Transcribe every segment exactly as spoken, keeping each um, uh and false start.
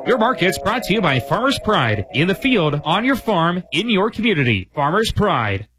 Your market's brought to you by Farmers Pride. In the field, on your farm, in your community. Farmers Pride.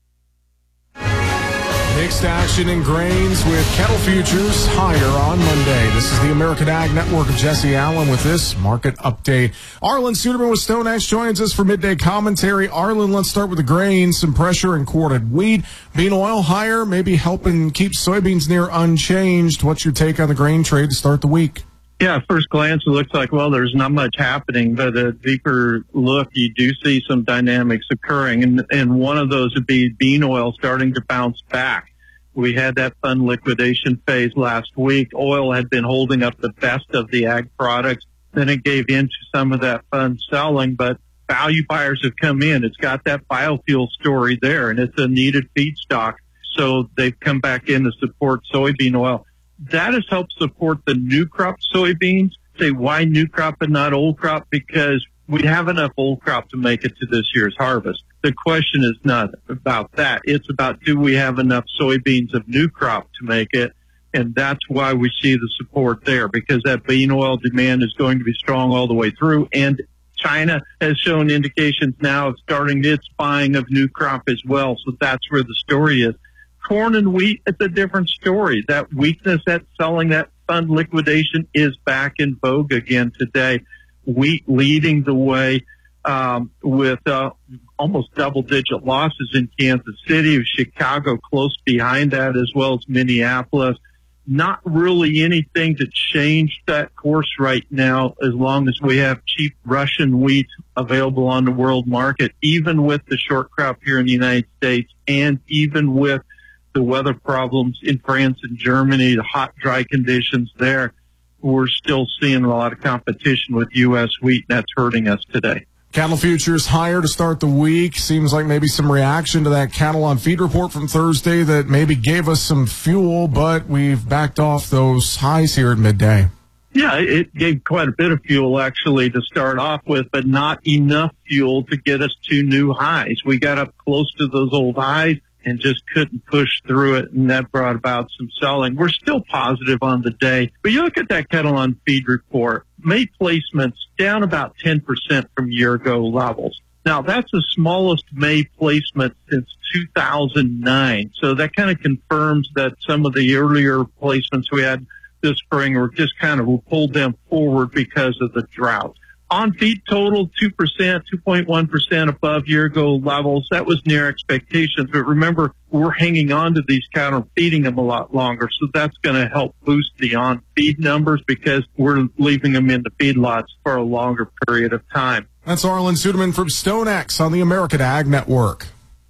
Mixed action in grains with cattle futures higher on Monday. This is the American Ag Network of Jesse Allen with this market update. Arlen Suderman with StoneX joins us for midday commentary. Arlen, let's start with the grains. Some pressure in quartered wheat. Bean oil higher, maybe helping keep soybeans near unchanged. What's your take on the grain trade to start the week? Yeah, at first glance, it looks like, well, there's not much happening, but a deeper look, you do see some dynamics occurring, and, and one of those would be bean oil starting to bounce back. We had that fund liquidation phase last week. Oil had been holding up the best of the ag products. Then it gave in to some of that fund selling, but value buyers have come in. It's got that biofuel story there, and it's a needed feedstock, so they've come back in to support soybean oil. That has helped support the new crop soybeans. Say, why new crop and not old crop? Because we have enough old crop to make it to this year's harvest. The question is not about that. It's about, do we have enough soybeans of new crop to make it? And that's why we see the support there, because that bean oil demand is going to be strong all the way through. And China has shown indications now of starting its buying of new crop as well. So that's where the story is. Corn and wheat, it's a different story. That weakness at selling, that fund liquidation is back in vogue again today. Wheat leading the way um, with uh, almost double-digit losses in Kansas City, Chicago close behind that, as well as Minneapolis. Not really anything to change that course right now, as long as we have cheap Russian wheat available on the world market, even with the short crop here in the United States, and even with the weather problems in France and Germany, the hot, dry conditions there. We're still seeing a lot of competition with U S wheat, and that's hurting us today. Cattle futures higher to start the week. Seems like maybe some reaction to that cattle on feed report from Thursday that maybe gave us some fuel, but we've backed off those highs here at midday. Yeah, it gave quite a bit of fuel actually to start off with, but not enough fuel to get us to new highs. We got up close to those old highs and just couldn't push through it, and that brought about some selling. We're still positive on the day, but you look at that cattle on feed report, May placements down about ten percent from year-ago levels. Now, that's the smallest May placement since two thousand nine, so that kind of confirms that some of the earlier placements we had this spring were just kind of, we pulled them forward because of the drought. On feed total, two percent, two point one percent above year-ago levels. That was near expectations. But remember, we're hanging on to these cattle, feeding them a lot longer. So that's going to help boost the on-feed numbers because we're leaving them in the feedlots for a longer period of time. That's Arlen Suderman from StoneX on the American Ag Network.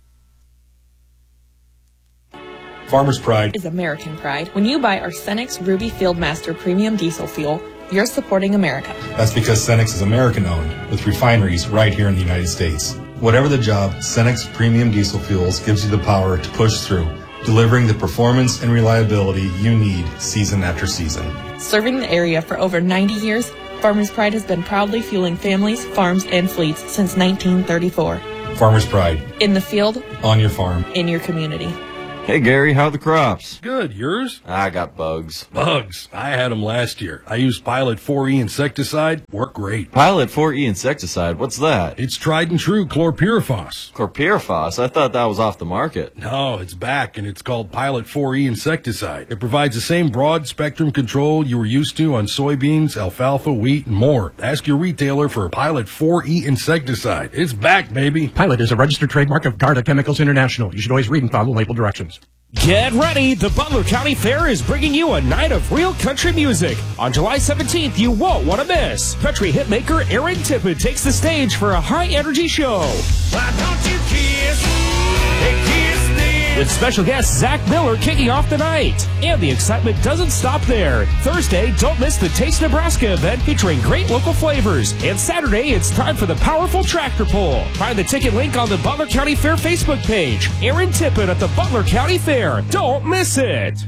Farmers Pride is American pride. When you buy our Cenex Ruby Fieldmaster Premium Diesel Fuel, you're supporting America. That's because Cenex is American-owned, with refineries right here in the United States. Whatever the job, Cenex Premium Diesel Fuels gives you the power to push through, delivering the performance and reliability you need season after season. Serving the area for over ninety years, Farmers Pride has been proudly fueling families, farms, and fleets since nineteen thirty-four. Farmers Pride. In the field. On your farm. In your community. Hey, Gary, how are the crops? Good. Yours? I got bugs. Bugs? I had them last year. I used Pilot four E insecticide. Worked great. Pilot four E insecticide? What's that? It's tried and true chlorpyrifos. Chlorpyrifos? I thought that was off the market. No, it's back, and it's called Pilot four E insecticide. It provides the same broad-spectrum control you were used to on soybeans, alfalfa, wheat, and more. Ask your retailer for Pilot four E insecticide. It's back, baby. Pilot is a registered trademark of Garda Chemicals International. You should always read and follow label directions. Get ready! The Butler County Fair is bringing you a night of real country music. On July seventeenth, you won't want to miss. Country hitmaker Aaron Tippett takes the stage for a high-energy show. Why don't you kiss? Hey, kiss me. With special guest Zach Miller kicking off the night. And the excitement doesn't stop there. Thursday, don't miss the Taste Nebraska event featuring great local flavors. And Saturday, it's time for the powerful tractor pull. Find the ticket link on the Butler County Fair Facebook page. Aaron Tippett at the Butler County Fair. Don't miss it.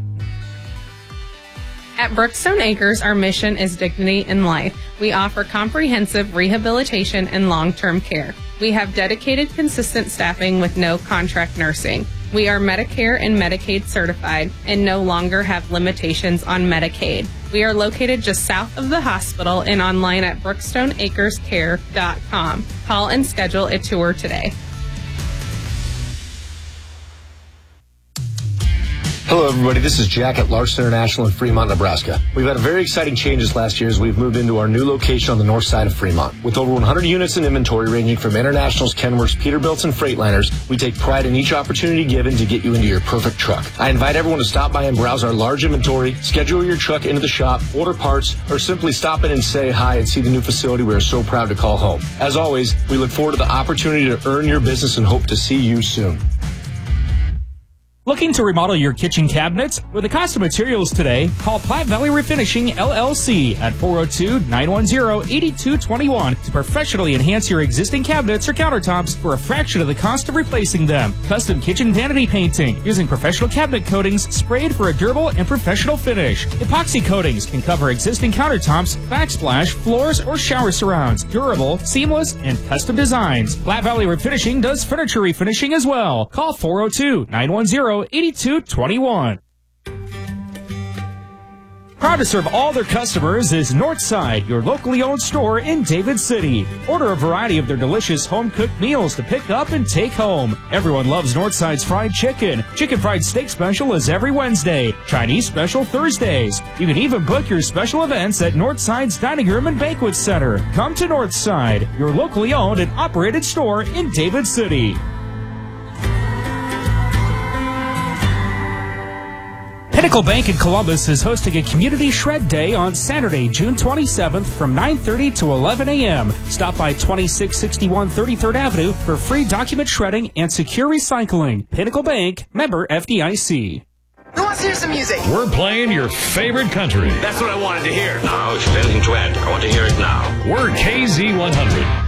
At Brookstone Acres, our mission is dignity in life. We offer comprehensive rehabilitation and long-term care. We have dedicated, consistent staffing with no contract nursing. We are Medicare and Medicaid certified and no longer have limitations on Medicaid. We are located just south of the hospital and online at brookstone acres care dot com. Call and schedule a tour today. Hello, everybody. This is Jack at Larson International in Fremont, Nebraska. We've had a very exciting changes last year as we've moved into our new location on the north side of Fremont. With over one hundred units in inventory ranging from Internationals, Kenworths, Peterbilts, and Freightliners, we take pride in each opportunity given to get you into your perfect truck. I invite everyone to stop by and browse our large inventory, schedule your truck into the shop, order parts, or simply stop in and say hi and see the new facility we are so proud to call home. As always, we look forward to the opportunity to earn your business and hope to see you soon. Looking to remodel your kitchen cabinets? With the cost of materials today, call Platte Valley Refinishing L L C at four oh two, nine one zero, eight two two one to professionally enhance your existing cabinets or countertops for a fraction of the cost of replacing them. Custom kitchen vanity painting using professional cabinet coatings sprayed for a durable and professional finish. Epoxy coatings can cover existing countertops, backsplash, floors, or shower surrounds. Durable, seamless, and custom designs. Platte Valley Refinishing does furniture refinishing as well. Call four oh two, nine one zero, eight two two one. Proud to serve all their customers is Northside, your locally owned store in David City. Order a variety of their delicious home-cooked meals to pick up and take home. Everyone loves Northside's fried chicken. Chicken fried steak special is every Wednesday. Chinese special Thursdays. You can even book your special events at Northside's Dining Room and Banquet Center. Come to Northside, your locally owned and operated store in David City. Pinnacle Bank in Columbus is hosting a Community Shred Day on Saturday, June twenty-seventh from nine thirty to eleven a.m. Stop by twenty-six sixty-one thirty-third Avenue for free document shredding and secure recycling. Pinnacle Bank, member F D I C. Who wants to hear some music? We're playing your favorite country. That's what I wanted to hear. Now, if you've anything to add, I want to hear it now. We're K Z one hundred.